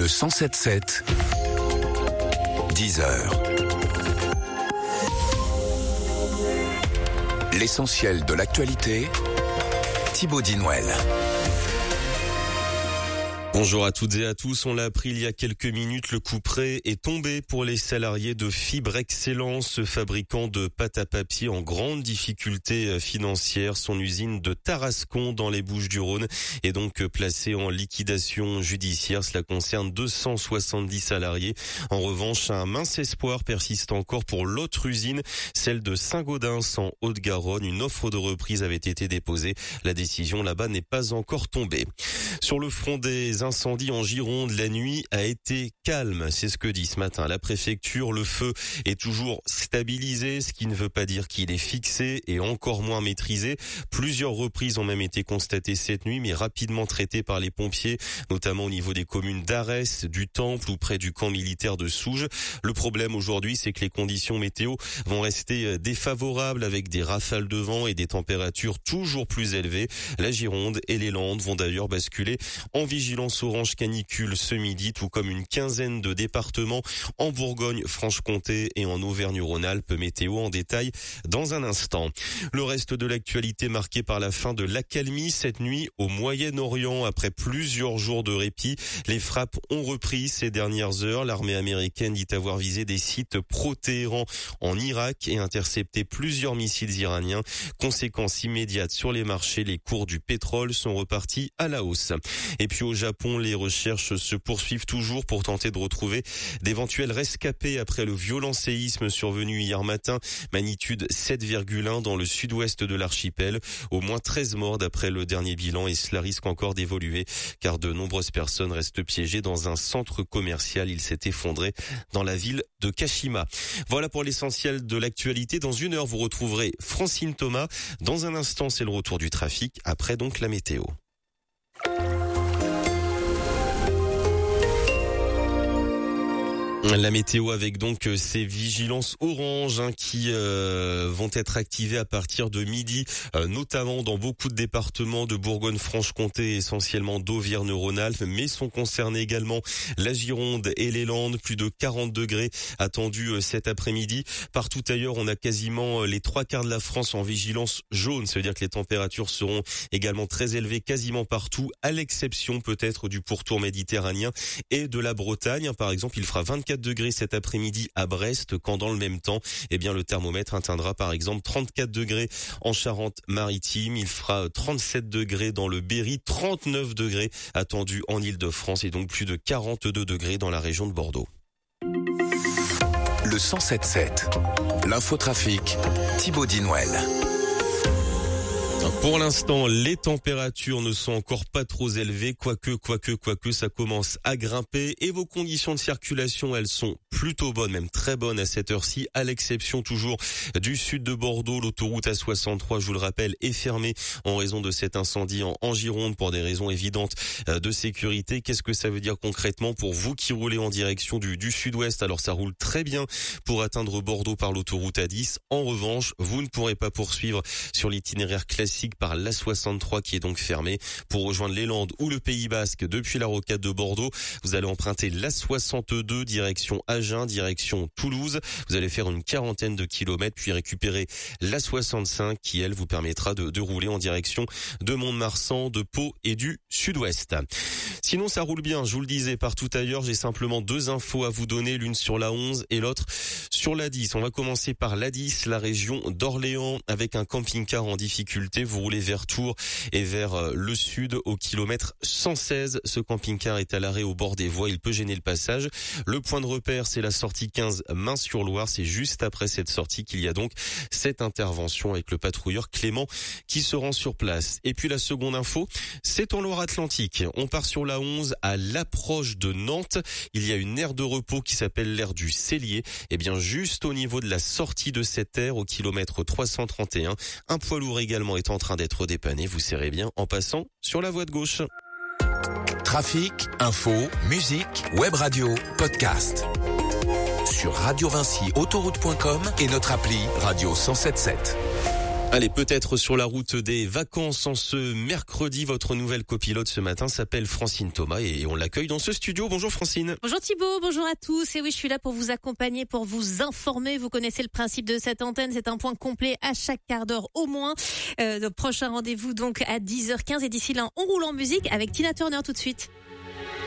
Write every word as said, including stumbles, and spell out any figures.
Le cent sept sept, dix heures. L'essentiel de l'actualité, Thibaut Dinouel. Bonjour à toutes et à tous. On l'a appris il y a quelques minutes, le coup près est tombé pour les salariés de Fibre Excellence, ce fabricant de pâte à papier en grande difficulté financière. Son usine de Tarascon dans les Bouches-du-Rhône est donc placée en liquidation judiciaire. Cela concerne deux cent soixante-dix salariés. En revanche, un mince espoir persiste encore pour l'autre usine, celle de Saint-Gaudens en Haute-Garonne. Une offre de reprise avait été déposée. La décision là-bas n'est pas encore tombée. Sur le front des incendie en Gironde, la nuit a été calme, c'est ce que dit ce matin la préfecture. Le feu est toujours stabilisé, ce qui ne veut pas dire qu'il est fixé et encore moins maîtrisé. Plusieurs reprises ont même été constatées cette nuit, mais rapidement traitées par les pompiers, notamment au niveau des communes d'Arès, du Temple ou près du camp militaire de Souges. Le problème aujourd'hui, c'est que les conditions météo vont rester défavorables avec des rafales de vent et des températures toujours plus élevées. La Gironde et les Landes vont d'ailleurs basculer en vigilance orange canicule ce midi, tout comme une quinzaine de départements en Bourgogne-Franche-Comté et en Auvergne-Rhône-Alpes. Météo en détail dans un instant. Le reste de l'actualité marqué par la fin de l'accalmie cette nuit au Moyen-Orient. Après plusieurs jours de répit, les frappes ont repris ces dernières heures. L'armée américaine dit avoir visé des sites pro-Téhéran en Irak et intercepté plusieurs missiles iraniens. Conséquence immédiate sur les marchés, les cours du pétrole sont repartis à la hausse. Et puis au Japon, les recherches se poursuivent toujours pour tenter de retrouver d'éventuels rescapés après le violent séisme survenu hier matin, magnitude sept virgule un dans le sud-ouest de l'archipel. Au moins treize morts d'après le dernier bilan et cela risque encore d'évoluer car de nombreuses personnes restent piégées dans un centre commercial. Il s'est effondré dans la ville de Kashima. Voilà pour l'essentiel de l'actualité. Dans une heure, vous retrouverez Francine Thomas. Dans un instant, c'est le retour du trafic. Après donc la météo. La météo avec donc ces vigilances orange hein, qui euh, vont être activées à partir de midi, euh, notamment dans beaucoup de départements de Bourgogne-Franche-Comté, essentiellement d'Auvergne-Rhône-Alpes, mais sont concernés également la Gironde et les Landes. Plus de quarante degrés attendus euh, cet après-midi. Partout ailleurs, on a quasiment euh, les trois quarts de la France en vigilance jaune. Ça veut dire que les températures seront également très élevées quasiment partout, à l'exception peut-être du pourtour méditerranéen et de la Bretagne. Par exemple, il fera vingt-quatre degrés cet après-midi à Brest, quand dans le même temps, eh bien, le thermomètre atteindra par exemple trente-quatre degrés en Charente-Maritime. Il fera trente-sept degrés dans le Berry, trente-neuf degrés attendus en Île-de-France et donc plus de quarante-deux degrés dans la région de Bordeaux. Le cent sept sept, l'infotrafic, Thibaut Dinouel. Pour l'instant, les températures ne sont encore pas trop élevées, quoique, quoique, quoique, ça commence à grimper et vos conditions de circulation, elles sont plutôt bonnes, même très bonnes à cette heure-ci, à l'exception toujours du sud de Bordeaux. L'autoroute A soixante-trois, je vous le rappelle, est fermée en raison de cet incendie en, en Gironde pour des raisons évidentes de sécurité. Qu'est-ce que ça veut dire concrètement pour vous qui roulez en direction du, du sud-ouest? Alors ça roule très bien pour atteindre Bordeaux par l'autoroute A dix. En revanche, vous ne pourrez pas poursuivre sur l'itinéraire classique par l'A soixante-trois qui est donc fermé. Pour rejoindre les Landes ou le Pays Basque depuis la rocade de Bordeaux, vous allez emprunter l'A soixante-deux direction Agen, direction Toulouse. Vous allez faire une quarantaine de kilomètres puis récupérer l'A soixante-cinq qui, elle, vous permettra de, de rouler en direction de Mont-de-Marsan, de Pau et du sud-ouest. Sinon, ça roule bien, je vous le disais, partout ailleurs. J'ai simplement deux infos à vous donner, l'une sur la onze et l'autre sur la dix. On va commencer par la dix, la région d'Orléans, avec un camping-car en difficulté. Vous roulez vers Tours et vers le sud au kilomètre cent seize. Ce camping-car est à l'arrêt au bord des voies. Il peut gêner le passage. Le point de repère, c'est la sortie quinze Main-sur-Loire. C'est juste après cette sortie qu'il y a donc cette intervention avec le patrouilleur Clément qui se rend sur place. Et puis la seconde info, c'est en Loire-Atlantique. On part sur la onze à l'approche de Nantes. Il y a une aire de repos qui s'appelle l'aire du Cellier. Et bien juste au niveau de la sortie de cette aire au kilomètre trois cent trente et un, un poids lourd également est en train d'être dépanné. Vous serrez bien en passant sur la voie de gauche. Trafic, info, musique, web radio, podcast. Sur Radio Vinci Autoroute point com et notre appli Radio cent sept sept. Allez, peut-être sur la route des vacances en ce mercredi. Votre nouvelle copilote ce matin s'appelle Francine Thomas et on l'accueille dans ce studio. Bonjour Francine. Bonjour Thibaut, bonjour à tous. Et oui, je suis là pour vous accompagner, pour vous informer. Vous connaissez le principe de cette antenne. C'est un point complet à chaque quart d'heure au moins. Euh, le prochain rendez-vous donc à dix heures quinze et d'ici là, on roule en musique avec Tina Turner tout de suite.